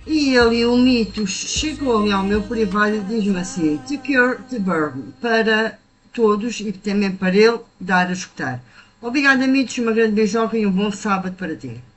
E ele, o mito, chegou ali ao meu privado e diz-me assim: Secure the burn, para todos e também para ele dar a escutar. Obrigada, mitos, uma grande beijoca e um bom sábado para ti.